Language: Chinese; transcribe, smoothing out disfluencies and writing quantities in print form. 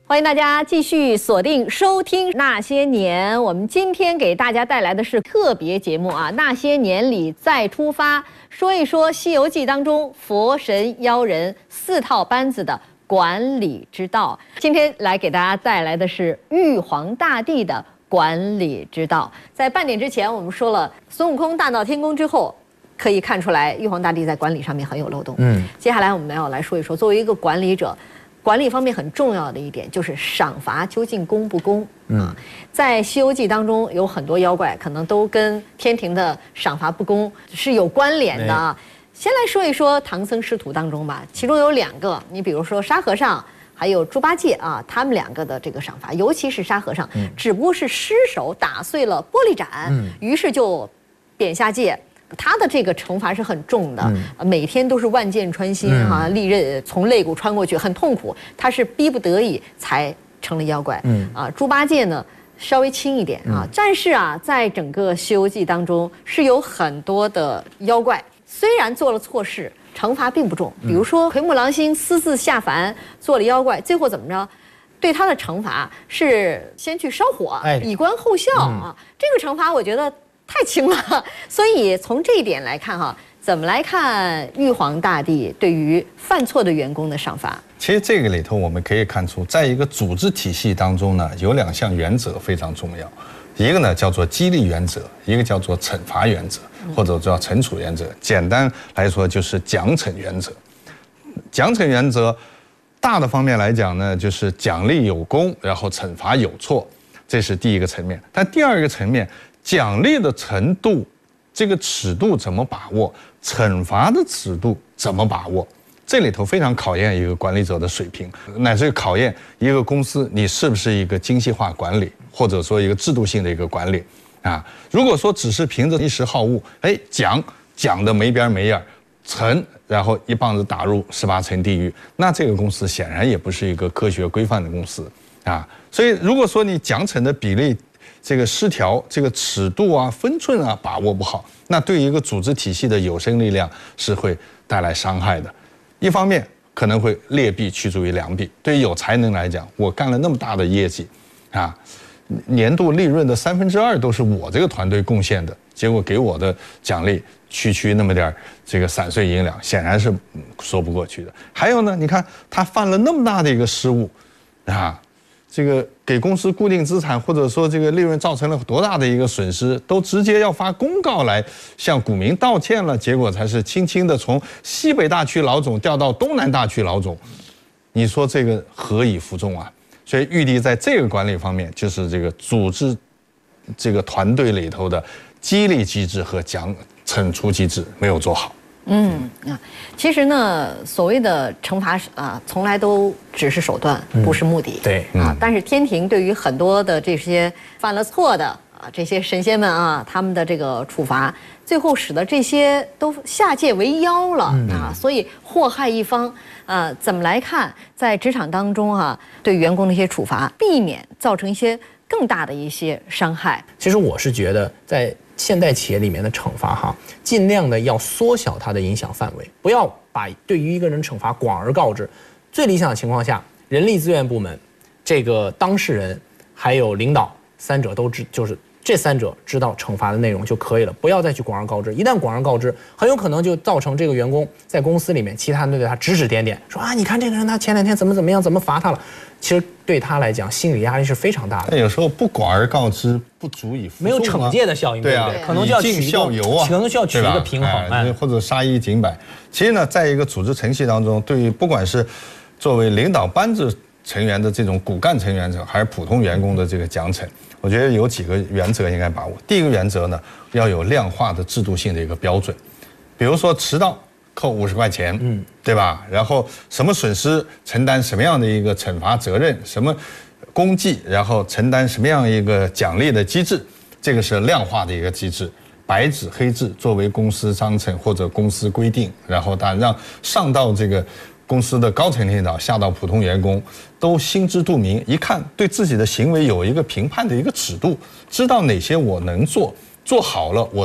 欢迎大家继续锁定收听《那些年》，我们今天给大家带来的是特别节目啊，《那些年》里再出发，说一说《西游记》当中佛神妖人4套班子的管理之道。今天来给大家带来的是玉皇大帝的管理之道。在半点之前，我们说了孙悟空大闹天宫之后，可以看出来玉皇大帝在管理上面很有漏洞。接下来我们要来说一说，作为一个管理者。管理方面很重要的一点就是赏罚究竟公不公啊？在《西游记》当中有很多妖怪，可能都跟天庭的赏罚不公是有关联的啊。先来说一说唐僧师徒当中吧，其中有2个，你比如说沙和尚还有猪八戒啊，他们2个的这个赏罚，尤其是沙和尚，只不过是失手打碎了玻璃盏，于是就贬下界。他的这个惩罚是很重的，每天都是万箭穿心啊，利刃从肋骨穿过去，很痛苦。他是逼不得已才成了妖怪。猪八戒呢稍微轻一点啊，但是啊，在整个《西游记》当中是有很多的妖怪，虽然做了错事，惩罚并不重。比如说奎木狼星私自下凡做了妖怪，最后怎么着？对他的惩罚是先去烧火，以观后效啊。这个惩罚我觉得太轻了，所以从这一点来看哈，怎么来看玉皇大帝对于犯错的员工的赏罚？ 其实这个里头我们可以看出，在一个组织体系当中呢，有2项原则非常重要，一个呢叫做激励原则，一个叫做惩罚原则，或者叫惩处原则。简单来说就是奖惩原则。奖惩原则大的方面来讲呢，就是奖励有功，然后惩罚有错，这是第一个层面。但第2个层面，奖励的程度，这个尺度怎么把握？惩罚的尺度怎么把握？这里头非常考验一个管理者的水平，乃至于考验一个公司你是不是一个精细化管理，或者说一个制度性的一个管理啊。如果说只是凭着一时好恶，讲的没边没眼，惩然后一棒子打入18层地狱，那这个公司显然也不是一个科学规范的公司啊。所以如果说你奖惩的比例这个失调，这个尺度啊、分寸啊把握不好，那对一个组织体系的有生力量是会带来伤害的。一方面可能会劣币驱逐于良币，对于有才能来讲，我干了那么大的业绩啊，年度利润的2/3都是我这个团队贡献的，结果给我的奖励区那么点这个散碎银两，显然是说不过去的。还有呢，你看他犯了那么大的一个失误啊，这个给公司固定资产或者说这个利润造成了多大的一个损失，都直接要发公告来向股民道歉了，结果才是轻轻的从西北大区老总调到东南大区老总，你说这个何以服众啊？所以玉帝在这个管理方面，就是这个组织这个团队里头的激励机制和惩处机制没有做好。 其实呢，所谓的惩罚啊，从来都只是手段，不是目的。 对啊，但是天庭对于很多的这些犯了错的啊这些神仙们啊，他们的这个处罚，最后使得这些都下界为妖了啊，所以祸害一方。怎么来看在职场当中啊，对员工的一些处罚，避免造成一些更大的一些伤害？ 其实我是觉得在现代企业里面的惩罚哈，尽量的要缩小它的影响范围，不要把对于一个人惩罚广而告之。最理想的情况下，人力资源部门、这个当事人还有领导3者都就是这3者知道惩罚的内容就可以了，不要再去广而告之。一旦广而告之，很有可能就造成这个员工在公司里面，其他人对他指指点点，说啊，你看这个人他前2天怎么样，怎么罚他了。其实对他来讲，心理压力是非常大的。 但有时候不广而告之，不足以服众啊， 没有惩戒的效应，对不对？可能就要取一个平衡， 或者杀一儆百。其实呢，在一个组织程序当中，对于不管是作为领导班子成员的这种骨干成员者，还是普通员工的这个奖惩，我觉得有几个原则应该把握。第一个原则呢，要有量化的制度性的一个标准，比如说迟到扣50块钱，对吧？然后什么损失承担什么样的一个惩罚责任，什么功绩，然后承担什么样一个奖励的机制，这个是量化的一个机制，白纸黑字作为公司章程或者公司规定，然后让上到这个公司的高层领导，下到普通员工，都心知肚明，一看对自己的行为有一个评判的一个尺度，知道哪些我能做，做好了我